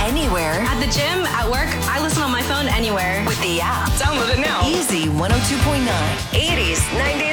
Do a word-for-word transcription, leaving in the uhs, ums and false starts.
anywhere. At the gym, at work, I listen on my phone anywhere. With the app. Download it now. Easy one oh two point nine. eighties, nineties.